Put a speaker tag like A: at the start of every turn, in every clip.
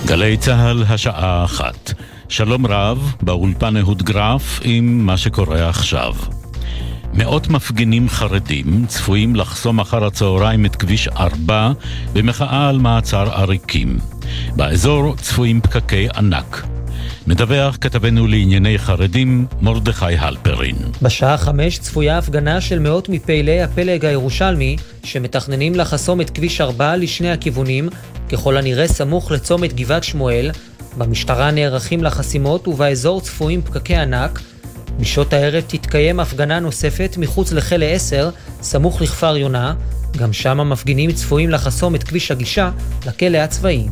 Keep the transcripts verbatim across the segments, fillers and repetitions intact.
A: גלי צהל השעה אחת. שלום רב, באולפן אהוד גרף עם מה שקורה עכשיו. מאות מפגינים חרדים צפויים לחסום אחר הצהריים את כביש ארבע במחאה על מעצר עריקים. באזור צפויים פקקי ענק. מדווח כתבנו לענייני חרדים מרדכי הלפרין.
B: בשעה חמש צפויה הפגנה של מאות מפעילי הפלג הירושלמי שמתכננים לחסום את כביש ארבע לשני הכיוונים, ככל הנראה סמוך לצומת גבעת שמואל. במשטרה נערכים לחסימות ובאזור צפויים פקקי ענק. בשעות הערב תתקיים הפגנה נוספת מחוץ לחלה עשר, סמוך לכפר יונה. גם שם המפגינים צפויים לחסום את כביש הגישה לכלא הצבאי.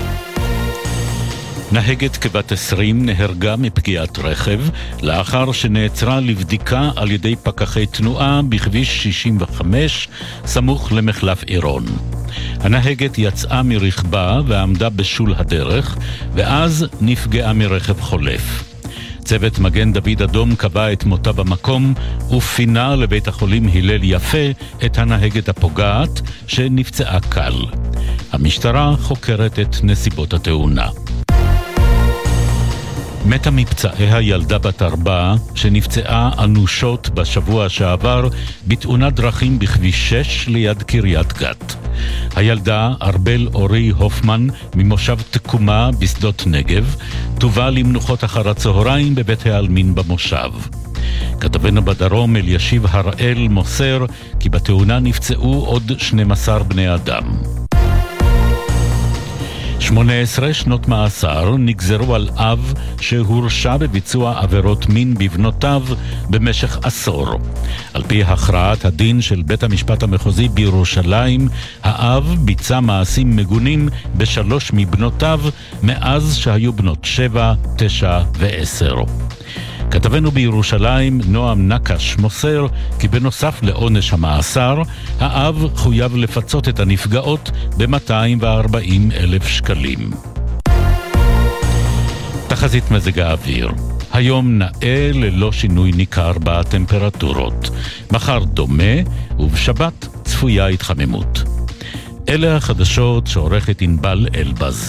A: נהגת כבת עשרים נהרגה מפגיעת רכב לאחר שנעצרה לבדיקה על ידי פקחי תנועה בכביש שישים וחמש סמוך למחלף עירון. הנהגת יצאה מרכבה ועמדה בשול הדרך ואז נפגעה מרכב חולף. צוות מגן דוד אדום קבע את מותה במקום ופינה לבית החולים הלל יפה את הנהגת הפוגעת שנפצעה קל. המשטרה חוקרת את נסיבות התאונה. מתה מפצעיה ילדה בת ארבע שנפצעה אנושות בשבוע שעבר בתאונת דרכים בכביש שש ליד קריית גת. הילדה ארבל אורי הופמן ממושב תקומה בשדות נגב תובא למנוחות אחר הצהריים בבית העלמין במושב. כתבנו בדרום אלישיב הראל מוסר כי בתאונה נפצעו עוד שנים עשר בני אדם. שמונה עשרה שנות מאסר נגזרו על אב שהורשע בביצוע עבירות מין בבנותיו במשך עשור. על פי הכרעת הדין של בית המשפט המחוזי בירושלים, האב ביצע מעשים מגונים בשלוש מבנותיו מאז שהיו בנות שבע, תשע ועשר. כתבנו בירושלים נועם נקש מוסר כי בנוסף לעונש המאסר, האב חויב לפצות את הנפגעות ב-מאתיים וארבעים אלף שקלים. תחזית מזג האוויר. היום נאה ללא שינוי ניכר בטמפרטורות. מחר דומה ובשבת צפויה התחממות. אלה החדשות שעורכת ענבל אלבז.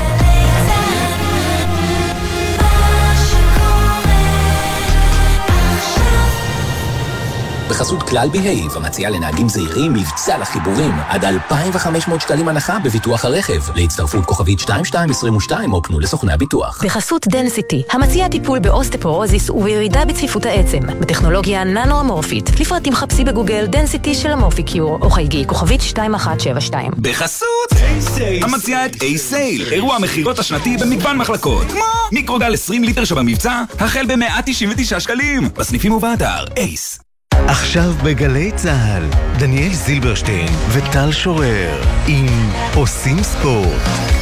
C: בחסות כלל בהייב, המציעה לנהגים זהירים מבצע לחיבורים עד אלפיים וחמש מאות שקלים הנחה בביטוח הרכב. להצטרפות כוכבית שתיים שתיים עשרים ושתיים או פנו לסוכני הביטוח.
D: בחסות דנסיטי, המציעה טיפול באוסטפורוזיס ובירידה בצפיפות העצם בטכנולוגיה ננו-אמורפית. לפרטים חפשי בגוגל דנסיטי של אמורפיקיור או חייגי כוכבית שתיים אחת שבע שתיים.
E: בחסות המציעה את A-Sale, אירוע המחירות השנתי במגוון מחלקות, כמו מיקרוגל עשרים ליטר שבמבצע החל ב-מאה תשעים ותשעה שקלים בסניפים ובאתר אייס.
F: עכשיו בגלי צהל, דניאל זילברשטיין וטל שורר עם עושים ספורט.